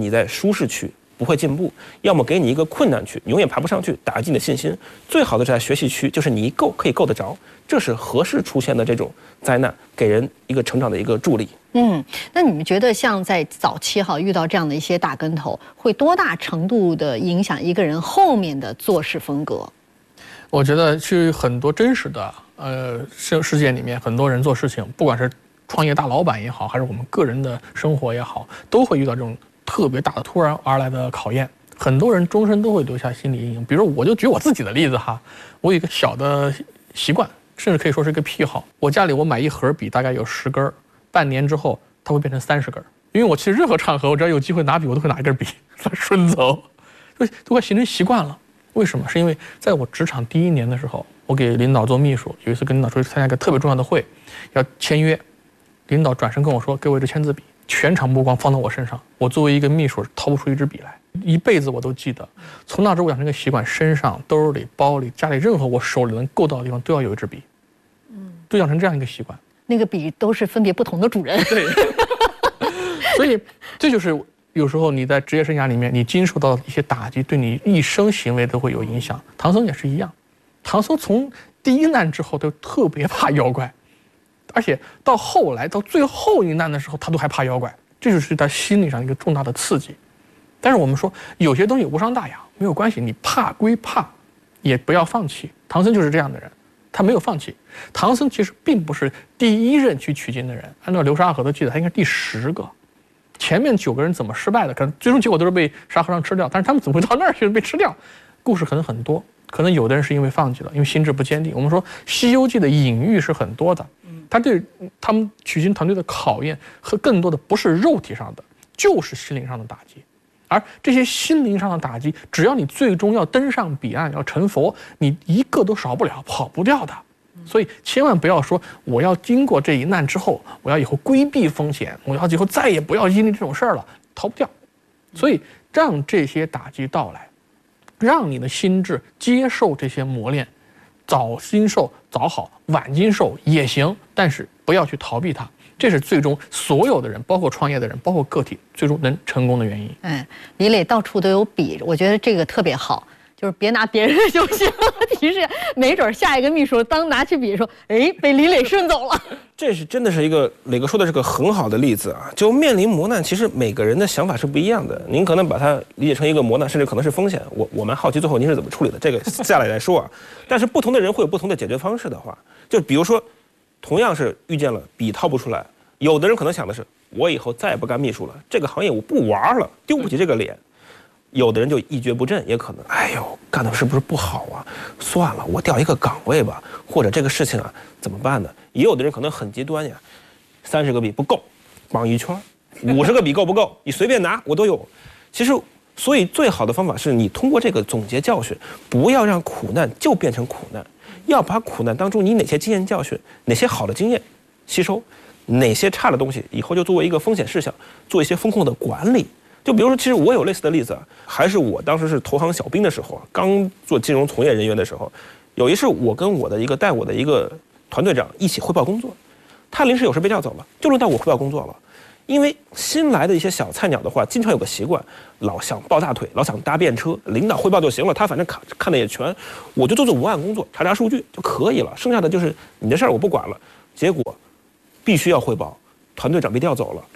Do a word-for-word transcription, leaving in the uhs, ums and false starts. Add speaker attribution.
Speaker 1: 你在舒适区不会进步，要么给你一个困难区，你永远爬不上去，打击你的信心。最好的是在学习区，就是你一够可以够得着，这是合适出现的这种灾难，给人一个成长的一个助力。
Speaker 2: 嗯，那你们觉得像在早期哈遇到这样的一些大跟头，会多大程度的影响一个人后面的做事风格？
Speaker 3: 我觉得是很多真实的呃世世界里面，很多人做事情，不管是创业大老板也好，还是我们个人的生活也好，都会遇到这种特别大的突然而来的考验。很多人终身都会留下心理阴影。比如我就举我自己的例子哈，我有一个小的习惯，甚至可以说是一个癖好。我家里我买一盒笔，大概有十根，半年之后它会变成三十根，因为我去任何场合，我只要有机会拿笔，我都会拿一根笔来顺走，就都快形成习惯了。为什么？是因为在我职场第一年的时候，我给领导做秘书，有一次跟领导出去参加一个特别重要的会，要签约，领导转身跟我说：“给我一支签字笔。”全场目光放到我身上，我作为一个秘书掏不出一支笔来，一辈子我都记得。从那之后我养成一个习惯，身上、兜里、包里、家里任何我手里能够到的地方都要有一支笔，嗯，就养成这样一个习惯。
Speaker 2: 那个笔都是分别不同的主人。
Speaker 3: 对，所以这就是有时候你在职业生涯里面，你经受到一些打击，对你一生行为都会有影响。唐僧也是一样，唐僧从第一难之后都特别怕妖怪。而且到后来到最后一难的时候，他都还怕妖怪，这就是他心理上一个重大的刺激。但是我们说有些东西无伤大雅，没有关系，你怕归怕，也不要放弃。唐僧就是这样的人，他没有放弃。唐僧其实并不是第一任去取经的人，按照流沙河的记载，他应该是第十个。前面九个人怎么失败的，可能最终结果都是被沙和尚吃掉，但是他们怎么会到那儿去被吃掉？故事可能很多，可能有的人是因为放弃了，因为心智不坚定。我们说《西游记》的隐喻是很多的。他对他们取经团队的考验和更多的不是肉体上的，就是心灵上的打击。而这些心灵上的打击，只要你最终要登上彼岸，要成佛，你一个都少不了，跑不掉的。所以千万不要说我要经过这一难之后，我要以后规避风险，我要以后再也不要经历这种事儿了，逃不掉。所以让这些打击到来，让你的心智接受这些磨练。早经受早好，晚经受也行，但是不要去逃避它，这是最终所有的人，包括创业的人，包括个体，最终能成功的原因。
Speaker 2: 哎，李磊到处都有笔，我觉得这个特别好，就是别拿别人的就行。提示，没准下一个秘书当拿起笔说：“哎，被李磊顺走了。”
Speaker 1: 这是真的是一个磊哥说的是个很好的例子啊！就面临磨难，其实每个人的想法是不一样的。您可能把它理解成一个磨难，甚至可能是风险。我我蛮好奇最后您是怎么处理的，这个下来来说啊。但是不同的人会有不同的解决方式的话，就比如说，同样是遇见了笔掏不出来，有的人可能想的是，我以后再也不干秘书了，这个行业我不玩了，丢不起这个脸。有的人就一蹶不振，也可能，哎呦，干的是不是不好啊？算了，我调一个岗位吧，或者这个事情啊怎么办呢？也有的人可能很极端呀，三十个笔不够，绑一圈；五十个笔够不够？你随便拿，我都有。其实，所以最好的方法是你通过这个总结教训，不要让苦难就变成苦难，要把苦难当中你哪些经验教训，哪些好的经验吸收，哪些差的东西以后就作为一个风险事项，做一些风控的管理。就比如说，其实我有类似的例子啊，还是我当时是投行小兵的时候啊，刚做金融从业人员的时候，有一次我跟我的一个带我的一个团队长一起汇报工作，他临时有事被调走了，就轮到我汇报工作了。因为新来的一些小菜鸟的话，经常有个习惯，老想抱大腿，老想搭便车，领导汇报就行了，他反正看看的也全，我就做做文案工作，查查数据就可以了，剩下的就是你的事儿我不管了。结果必须要汇报。团队长被调走了，